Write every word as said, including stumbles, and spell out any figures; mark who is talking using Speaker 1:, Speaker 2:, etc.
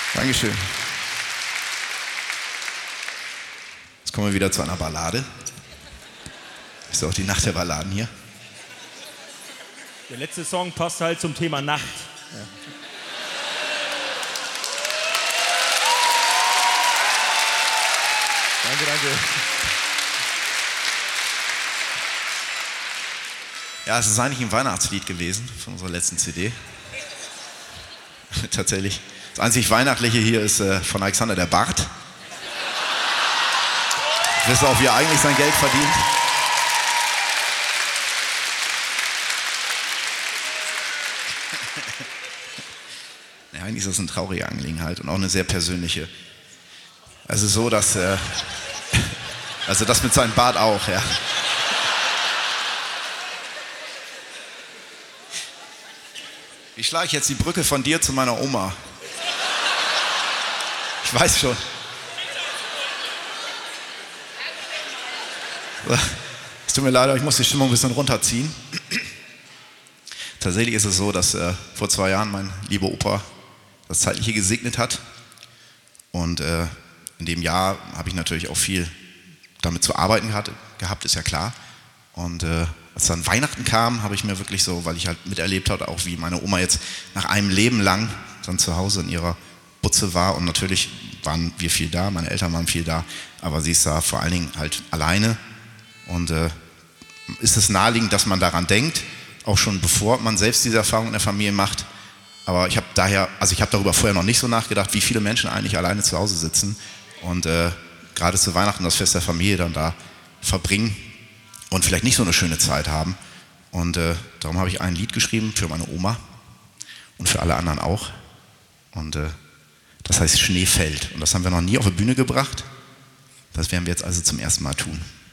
Speaker 1: Dankeschön. Jetzt kommen wir wieder zu einer Ballade. Ist auch die Nacht der Balladen hier.
Speaker 2: Der letzte Song passt halt zum Thema Nacht. Ja. Danke, danke.
Speaker 1: Ja, es ist eigentlich ein Weihnachtslied gewesen von unserer letzten C D. Tatsächlich. Das einzig Weihnachtliche hier ist äh, von Alexander der Bart. Ich weiß auch, wie er eigentlich sein Geld verdient. Ja, eigentlich ist das eine traurige Angelegenheit und auch eine sehr persönliche. Es ist so, dass, äh, also das mit seinem Bart auch, ja. Wie schlage ich jetzt die Brücke von dir zu meiner Oma? Ich weiß schon. Es tut mir leid, ich muss die Stimmung ein bisschen runterziehen. Tatsächlich ist es so, dass äh, vor zwei Jahren mein lieber Opa das Zeitliche gesegnet hat. Und äh, in dem Jahr habe ich natürlich auch viel damit zu arbeiten gehabt, gehabt ist ja klar. Und äh, als dann Weihnachten kam, habe ich mir wirklich so, weil ich halt miterlebt habe, auch wie meine Oma jetzt nach einem Leben lang dann zu Hause in ihrer Butze war. Und natürlich waren wir viel da, meine Eltern waren viel da, aber sie ist da vor allen Dingen halt alleine. Und äh, ist es naheliegend, dass man daran denkt, auch schon bevor man selbst diese Erfahrung in der Familie macht. Aber ich habe daher, also ich habe darüber vorher noch nicht so nachgedacht, wie viele Menschen eigentlich alleine zu Hause sitzen und äh, gerade zu Weihnachten das Fest der Familie dann da verbringen und vielleicht nicht so eine schöne Zeit haben. Und äh, darum habe ich ein Lied geschrieben für meine Oma und für alle anderen auch. Und äh, das heißt Schnee fällt. Und das haben wir noch nie auf die Bühne gebracht. Das werden wir jetzt also zum ersten Mal tun.